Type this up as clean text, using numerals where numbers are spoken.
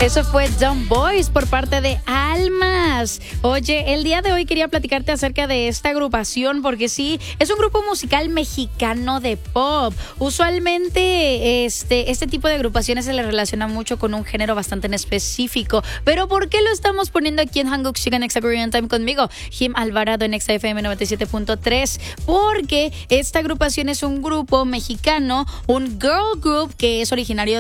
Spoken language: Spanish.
Eso fue Dumb Boys por parte de Almas. Oye, el día de hoy quería platicarte acerca de esta agrupación porque sí, es un grupo musical mexicano de pop. Usualmente este tipo de agrupaciones se le relaciona mucho con un género bastante en específico. Pero ¿por qué lo estamos poniendo aquí en Hanguk Chica en Exa Korean Time conmigo? Jim Alvarado en Exa FM 97.3. Porque esta agrupación es un grupo mexicano, un girl group que es originario